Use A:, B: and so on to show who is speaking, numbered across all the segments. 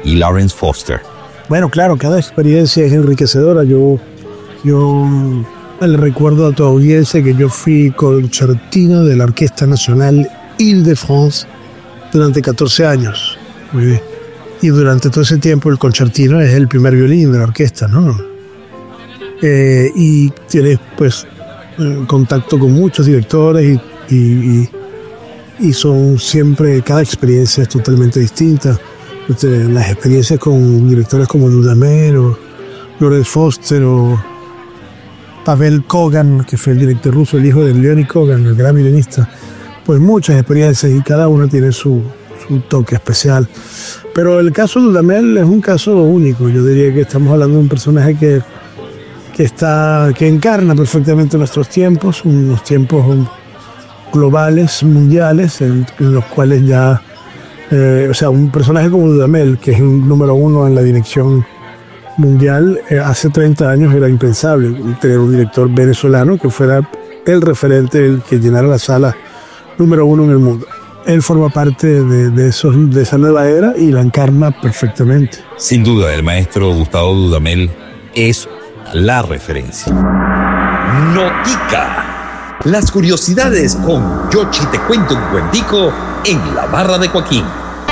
A: y Lawrence Foster.
B: Bueno, claro, cada experiencia es enriquecedora. Yo le recuerdo a tu audiencia que yo fui concertino de la Orquesta Nacional Île-de-France durante 14 años. Muy bien. Y durante todo ese tiempo el concertino es el primer violín de la orquesta, ¿no? Y tienes, pues, contacto con muchos directores y son siempre, cada experiencia es totalmente distinta. Las experiencias con directores como Dudamel o Lawrence Foster o Pavel Kogan, que fue el director ruso, el hijo de Leonid Kogan, el gran violinista, pues muchas experiencias y cada una tiene su toque especial. Pero el caso de Dudamel es un caso único. Yo diría que estamos hablando de un personaje que encarna perfectamente nuestros tiempos, unos tiempos globales, mundiales, en los cuales ya, un personaje como Dudamel, que es un número uno en la dirección mundial, hace 30 años era impensable tener un director venezolano que fuera el referente, el que llenara la sala número uno en el mundo. Él forma parte de esa nueva era y la encarna perfectamente.
A: Sin duda, el maestro Gustavo Dudamel es la referencia.
C: Notica. Las curiosidades con Yoshi Te Cuento un Cuentico en la barra de Joaquín.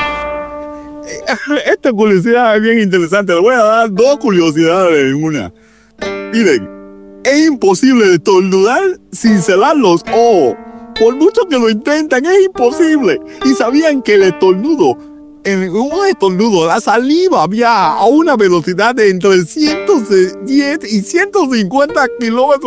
D: Esta curiosidad es bien interesante. Le voy a dar dos curiosidades en una. Miren, es imposible estornudar sin cerrar los ojos. Por mucho que lo intentan, es imposible. Y sabían que el estornudo, en un estornudo, la saliva viaja a una velocidad de entre 110 y 150 kilómetros